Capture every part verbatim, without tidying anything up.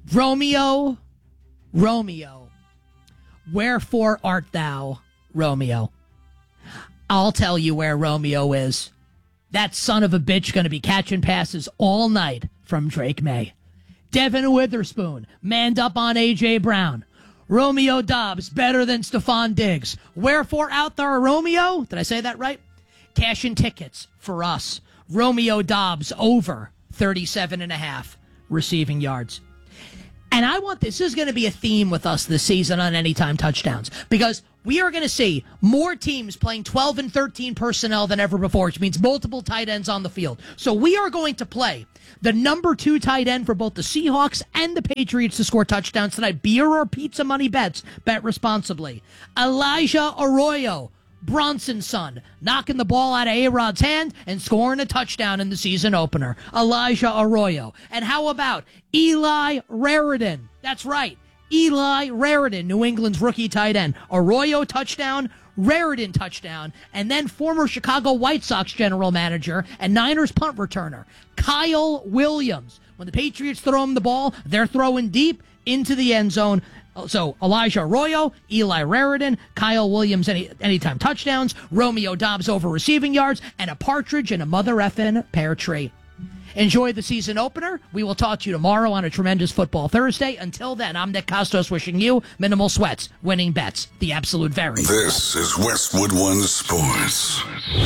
Romeo, Romeo, wherefore art thou, Romeo? I'll tell you where Romeo is. That son of a bitch going to be catching passes all night from Drake May. Devin Witherspoon, manned up on A J. Brown. Romeo Dobbs, better than Stephon Diggs. Wherefore out there, Romeo? Did I say that right? Cash in tickets for us. Romeo Dobbs over thirty-seven and a half receiving yards. And I want this, this is going to be a theme with us this season on Anytime Touchdowns, because we are going to see more teams playing twelve and thirteen personnel than ever before, which means multiple tight ends on the field. So we are going to play the number two tight end for both the Seahawks and the Patriots to score touchdowns tonight. Beer or pizza money bets. Bet responsibly. Elijah Arroyo, Bronson's son, knocking the ball out of A-Rod's hand and scoring a touchdown in the season opener. Elijah Arroyo. And how about Eli Raritan? That's right. Eli Raritan, New England's rookie tight end. Arroyo touchdown, Raritan touchdown, and then former Chicago White Sox general manager and Niners punt returner, Kyle Williams. When the Patriots throw him the ball, they're throwing deep into the end zone. So Elijah Arroyo, Eli Raritan, Kyle Williams, any anytime touchdowns, Romeo Dobbs over receiving yards, and a partridge in a mother effing pear tree. Enjoy the season opener. We will talk to you tomorrow on a tremendous football Thursday. Until then, I'm Nick Costos wishing you minimal sweats, winning bets, the absolute very. This is Westwood One Sports.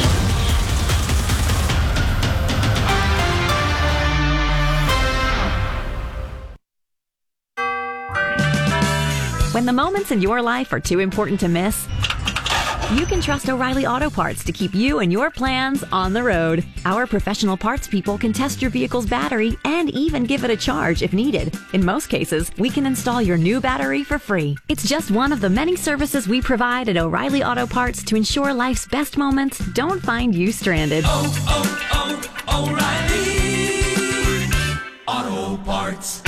When the moments in your life are too important to miss, you can trust O'Reilly Auto Parts to keep you and your plans on the road. Our professional parts people can test your vehicle's battery and even give it a charge if needed. In most cases, we can install your new battery for free. It's just one of the many services we provide at O'Reilly Auto Parts to ensure life's best moments don't find you stranded. Oh, oh, oh, O'Reilly Auto Parts.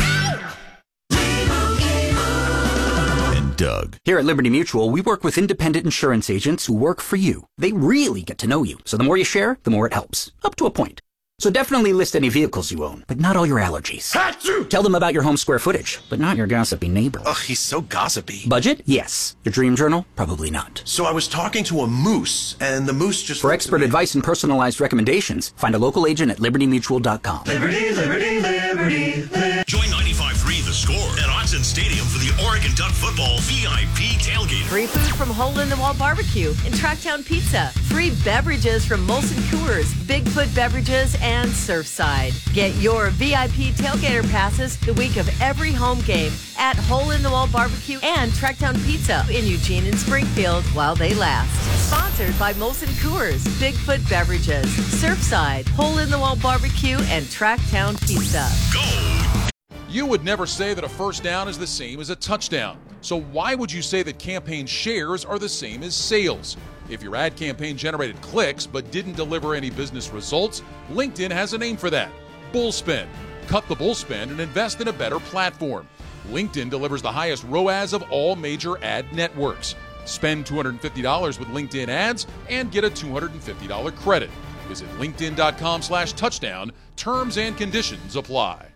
Doug. Here at Liberty Mutual, we work with independent insurance agents who work for you. They really get to know you, so the more you share, the more it helps. Up to a point. So definitely list any vehicles you own, but not all your allergies. Achoo! Tell them about your home square footage, but not your gossipy neighbor. Ugh, he's so gossipy. Budget? Yes. Your dream journal? Probably not. So I was talking to a moose, and the moose just... For expert advice and personalized recommendations, find a local agent at liberty mutual dot com. Liberty, liberty, liberty, liberty. Join ninety-five point three The Score at Autzen Stadium for the Oregon Duck Football V I P Tailgate. Free food from Hole in the Wall Barbecue and Tracktown Pizza. Free beverages from Molson Coors, Bigfoot Beverages, and Surfside. Get your V I P tailgater passes the week of every home game at Hole in the Wall Barbecue and Tracktown Pizza in Eugene and Springfield while they last. Sponsored by Molson Coors, Bigfoot Beverages, Surfside, Hole in the Wall Barbecue, and Tracktown Pizza. Go! You would never say that a first down is the same as a touchdown. So why would you say that campaign shares are the same as sales? If your ad campaign generated clicks but didn't deliver any business results, LinkedIn has a name for that. Bullspend. Cut the bullspend and invest in a better platform. LinkedIn delivers the highest R O A S of all major ad networks. Spend two hundred fifty dollars with LinkedIn ads and get a two hundred fifty dollars credit. Visit linkedin.com slash touchdown. Terms and conditions apply.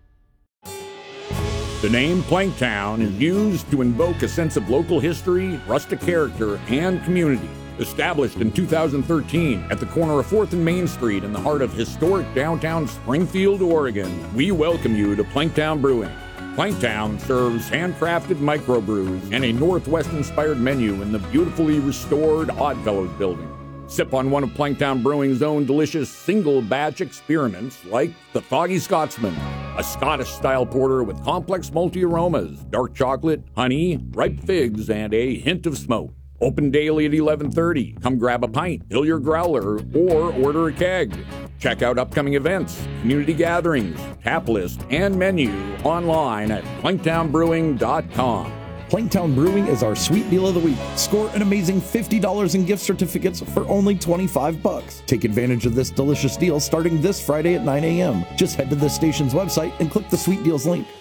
The name Planktown is used to invoke a sense of local history, rustic character, and community. Established in two thousand thirteen at the corner of fourth and Main Street in the heart of historic downtown Springfield, Oregon, we welcome you to Planktown Brewing. Planktown serves handcrafted microbrews and a Northwest-inspired menu in the beautifully restored Oddfellows building. Sip on one of Planktown Brewing's own delicious single-batch experiments like the Foggy Scotsman, a Scottish-style porter with complex multi-aromas, dark chocolate, honey, ripe figs, and a hint of smoke. Open daily at eleven thirty. Come grab a pint, fill your growler, or order a keg. Check out upcoming events, community gatherings, tap list, and menu online at planktown brewing dot com. Planktown Brewing is our sweet deal of the week. Score an amazing fifty dollars in gift certificates for only twenty-five bucks. Take advantage of this delicious deal starting this Friday at nine a.m. Just head to the station's website and click the Sweet Deals link.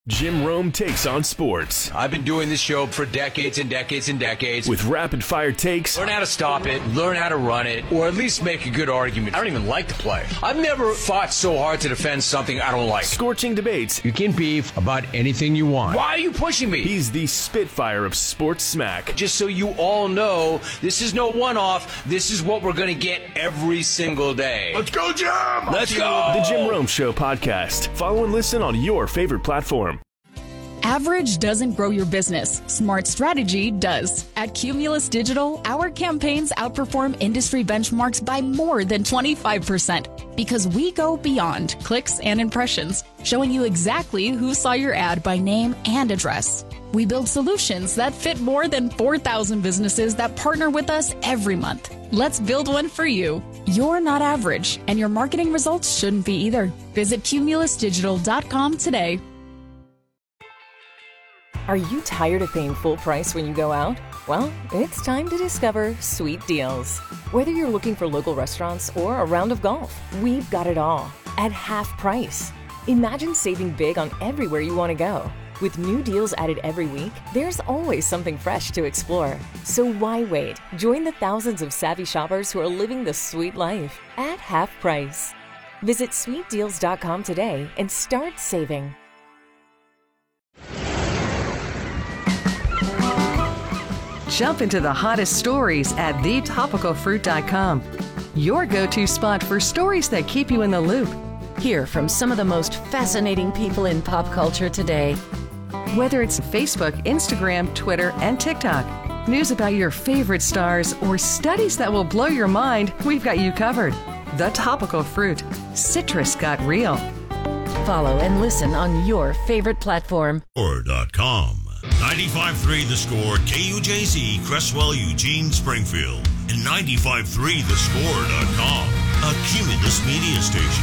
Jim Rome takes on sports. I've been doing this show for decades and decades and decades. With rapid-fire takes. Learn how to stop it, learn how to run it, or at least make a good argument. I don't even like to play. I've never fought so hard to defend something I don't like. Scorching debates. You can beef about anything you want. Why are you pushing me? He's the Spitfire of sports smack. Just so you all know, this is no one-off. This is what we're going to get every single day. Let's go, Jim! Let's go! The Jim Rome Show podcast. Follow and listen on your favorite platform. Average doesn't grow your business. Smart strategy does. At Cumulus Digital, our campaigns outperform industry benchmarks by more than twenty-five percent because we go beyond clicks and impressions, showing you exactly who saw your ad by name and address. We build solutions that fit more than four thousand businesses that partner with us every month. Let's build one for you. You're not average, and your marketing results shouldn't be either. Visit cumulus digital dot com today. Are you tired of paying full price when you go out? Well, it's time to discover Sweet Deals. Whether you're looking for local restaurants or a round of golf, we've got it all at half price. Imagine saving big on everywhere you want to go. With new deals added every week, there's always something fresh to explore. So why wait? Join the thousands of savvy shoppers who are living the sweet life at half price. Visit sweet deals dot com today and start saving. Jump into the hottest stories at the topical fruit dot com. Your go-to spot for stories that keep you in the loop. Hear from some of the most fascinating people in pop culture today. Whether it's Facebook, Instagram, Twitter, and TikTok, news about your favorite stars, or studies that will blow your mind, we've got you covered. The Topical Fruit. Citrus got real. Follow and listen on your favorite platform. Score dot com. ninety-five three The Score, K U J Z, Cresswell, Eugene, Springfield. And ninety-five three the score dot com, a Cumulus media station.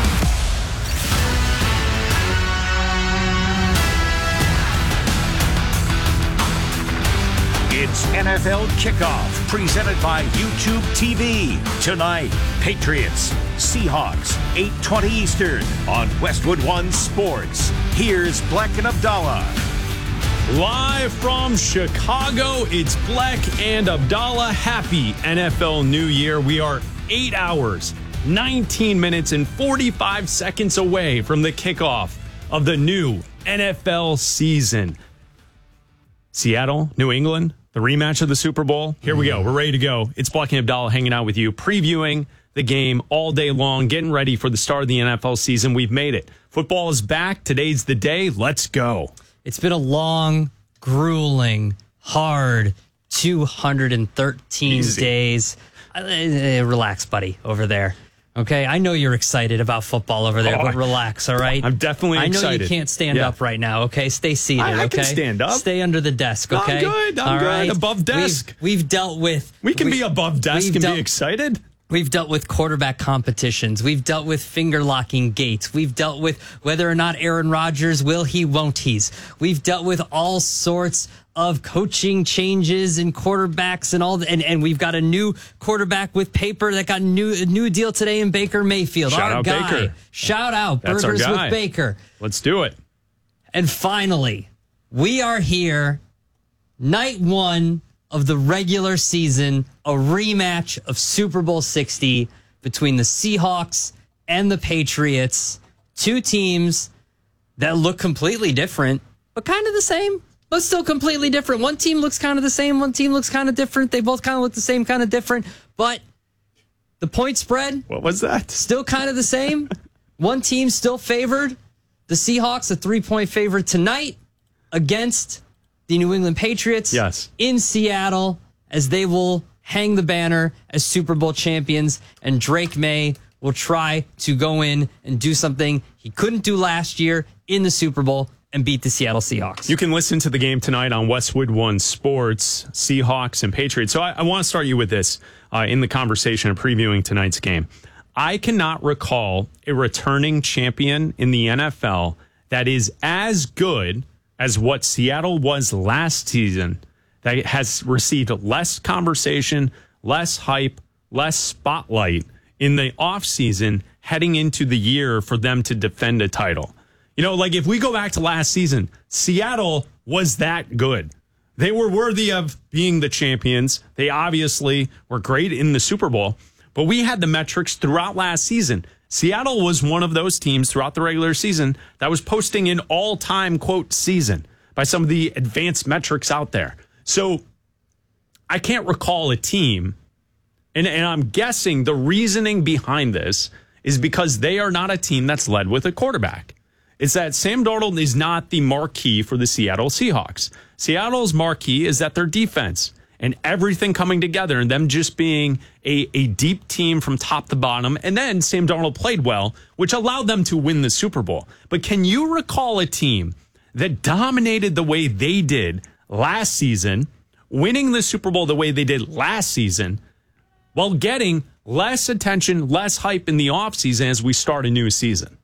It's N F L Kickoff, presented by YouTube T V. Tonight, Patriots, Seahawks, eight twenty Eastern on Westwood One Sports. Here's Black and Abdallah. Live from Chicago, it's Black and Abdallah. Happy N F L New Year. We are eight hours, nineteen minutes, and forty-five seconds away from the kickoff of the new N F L season. Seattle, New England, the rematch of the Super Bowl. Here we go. We're ready to go. It's Black and Abdallah hanging out with you, previewing the game all day long, getting ready for the start of the N F L season. We've made it. Football is back. Today's the day. Let's go. It's been a long, grueling, hard two hundred thirteen Easy. days. Uh, relax, buddy, over there. Okay, I know you're excited about football over there, oh, but relax, all right? I'm definitely I know excited. You can't stand yeah. up right now, okay? Stay seated, I, I okay? can stand up. Stay under the desk, okay? I'm good, I'm all good. Right? Above desk. We've, we've dealt with... We can we, be above desk and dealt, be excited. We've dealt with quarterback competitions. We've dealt with finger-locking gates. We've dealt with whether or not Aaron Rodgers will he, won't he's. We've dealt with all sorts of coaching changes and quarterbacks and all, the, and and we've got a new quarterback with paper that got a new a new deal today in Baker Mayfield. Shout our out guy. Baker. Shout out That's Burgers our guy. with Baker. Let's do it. And finally, we are here, night one of the regular season, a rematch of Super Bowl sixty between the Seahawks and the Patriots. Two teams that look completely different, but kind of the same. But still completely different. One team looks kind of the same. One team looks kind of different. They both kind of look the same, kind of different. But the point spread. What was that? Still kind of the same. One team still favored. The Seahawks, a three-point favorite tonight against the New England Patriots. Yes. In Seattle, as they will hang the banner as Super Bowl champions. And Drake May will try to go in and do something he couldn't do last year in the Super Bowl and beat the Seattle Seahawks. You can listen to the game tonight on Westwood One Sports, Seahawks and Patriots. So I, I want to start you with this uh, in the conversation of previewing tonight's game. I cannot recall a returning champion in the N F L that is as good as what Seattle was last season, that has received less conversation, less hype, less spotlight in the offseason heading into the year for them to defend a title. You know, like if we go back to last season, Seattle was that good. They were worthy of being the champions. They obviously were great in the Super Bowl, but we had the metrics throughout last season. Seattle was one of those teams throughout the regular season that was posting an all-time, quote, season by some of the advanced metrics out there. So I can't recall a team, and, and I'm guessing the reasoning behind this is because they are not a team that's led with a quarterback. It's that Sam Darnold is not the marquee for the Seattle Seahawks. Seattle's marquee is that their defense and everything coming together and them just being a, a deep team from top to bottom. And then Sam Darnold played well, which allowed them to win the Super Bowl. But can you recall a team that dominated the way they did last season, winning the Super Bowl the way they did last season, while getting less attention, less hype in the offseason as we start a new season?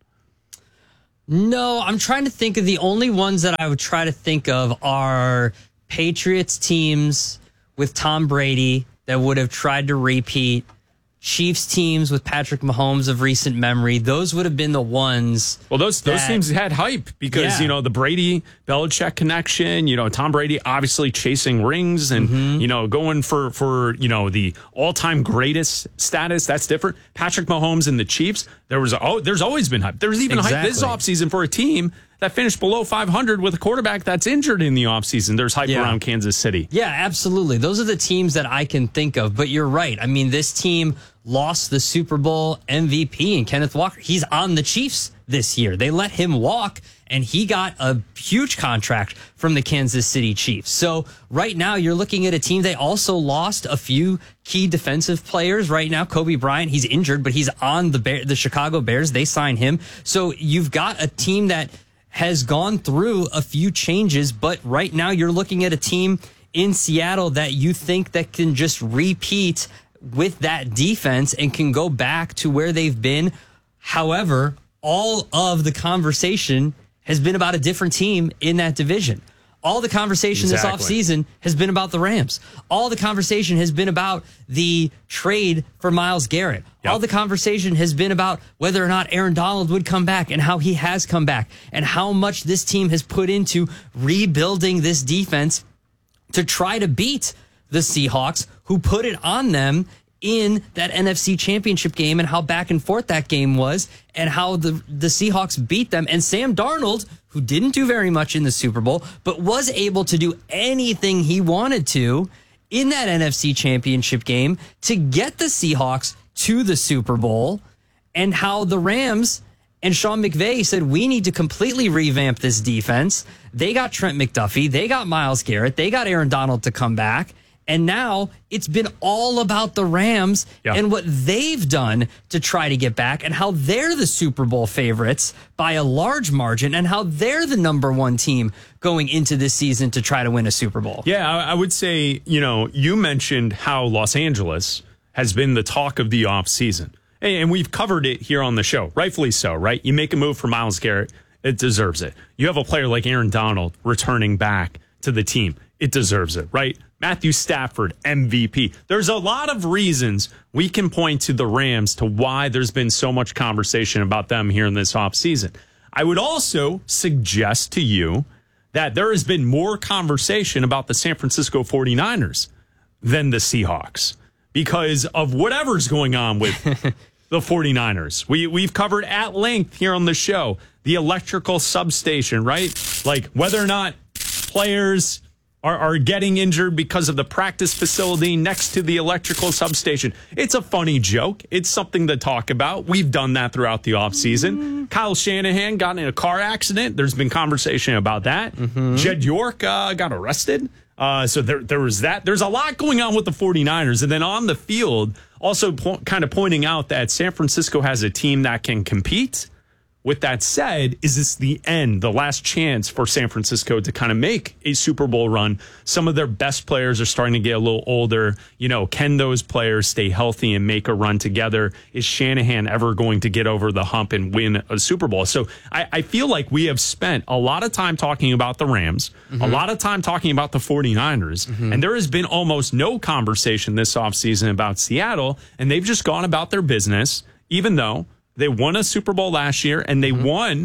No, I'm trying to think of the only ones that I would try to think of are Patriots teams with Tom Brady that would have tried to repeat, Chiefs teams with Patrick Mahomes of recent memory. Those would have been the ones. Well, those those that, teams had hype because, yeah. you know, the Brady-Belichick connection, you know, Tom Brady obviously chasing rings and, mm-hmm. you know, going for, for, you know, the all-time greatest status. That's different. Patrick Mahomes and the Chiefs, there was, oh, there's always been hype. There's even exactly. hype this offseason for a team that finished below five hundred with a quarterback that's injured in the offseason. There's hype yeah. around Kansas City. Yeah, absolutely. Those are the teams that I can think of. But you're right. I mean, this team lost the Super Bowl M V P in Kenneth Walker. He's on the Chiefs this year. They let him walk, and he got a huge contract from the Kansas City Chiefs. So right now, you're looking at a team. They also lost a few key defensive players right now. Kobe Bryant, he's injured, but he's on the Bear, the Chicago Bears. They signed him. So you've got a team that has gone through a few changes, but right now you're looking at a team in Seattle that you think that can just repeat with that defense and can go back to where they've been. However, all of the conversation has been about a different team in that division. All the conversation exactly. this offseason has been about the Rams. All the conversation has been about the trade for Myles Garrett. Yep. All the conversation has been about whether or not Aaron Donald would come back and how he has come back and how much this team has put into rebuilding this defense to try to beat the Seahawks, who put it on them in that N F C Championship game, and how back and forth that game was, and how the, the Seahawks beat them. And Sam Darnold, who didn't do very much in the Super Bowl, but was able to do anything he wanted to in that N F C Championship game to get the Seahawks to the Super Bowl, and how the Rams and Sean McVay said, we need to completely revamp this defense. They got Trent McDuffie. They got Myles Garrett. They got Aaron Donald to come back. And now it's been all about the Rams yeah. and what they've done to try to get back, and how they're the Super Bowl favorites by a large margin, and how they're the number one team going into this season to try to win a Super Bowl. Yeah, I would say, you know, you mentioned how Los Angeles has been the talk of the offseason. And we've covered it here on the show, rightfully so, right? You make a move for Myles Garrett, it deserves it. You have a player like Aaron Donald returning back to the team, it deserves it, right? Matthew Stafford, M V P. There's a lot of reasons we can point to the Rams to why there's been so much conversation about them here in this offseason. I would also suggest to you that there has been more conversation about the San Francisco forty-niners than the Seahawks because of whatever's going on with the forty-niners. We, we've covered at length here on the show the electrical substation, right? Like whether or not players Are, are getting injured because of the practice facility next to the electrical substation. It's a funny joke. It's something to talk about. We've done that throughout the offseason. Mm. Kyle Shanahan got in a car accident. There's been conversation about that. Mm-hmm. Jed York uh, got arrested. Uh, so there, there was that. There's a lot going on with the forty-niners. And then on the field, also po- kind of pointing out that San Francisco has a team that can compete. With that said, is this the end, the last chance for San Francisco to kind of make a Super Bowl run? Some of their best players are starting to get a little older. You know, can those players stay healthy and make a run together? Is Shanahan ever going to get over the hump and win a Super Bowl? So I, I feel like we have spent a lot of time talking about the Rams, mm-hmm. a lot of time talking about the forty-niners, mm-hmm. and there has been almost no conversation this offseason about Seattle, and they've just gone about their business, even though they won a Super Bowl last year, and they mm-hmm. won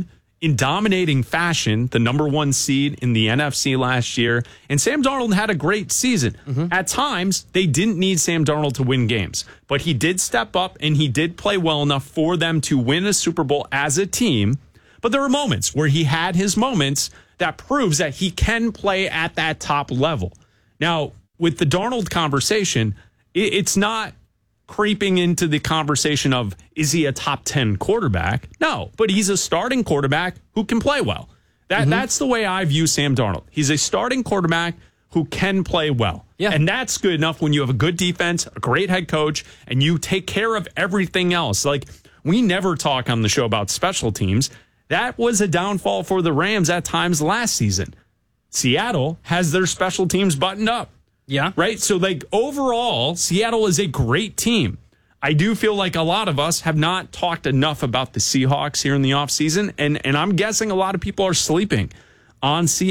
in dominating fashion, the number one seed in the N F C last year. And Sam Darnold had a great season. Mm-hmm. At times, they didn't need Sam Darnold to win games, but he did step up and he did play well enough for them to win a Super Bowl as a team. But there were moments where he had his moments that proves that he can play at that top level. Now, with the Darnold conversation, it's not creeping into the conversation of, is he a top ten quarterback? No, but he's a starting quarterback who can play well. That mm-hmm. That's the way I view Sam Darnold. He's a starting quarterback who can play well. Yeah. And that's good enough when you have a good defense, a great head coach, and you take care of everything else. Like, we never talk on the show about special teams. That was a downfall for the Rams at times last season. Seattle has their special teams buttoned up. Yeah. Right? So, like, overall, Seattle is a great team. I do feel like a lot of us have not talked enough about the Seahawks here in the offseason, and, and I'm guessing a lot of people are sleeping on Seattle.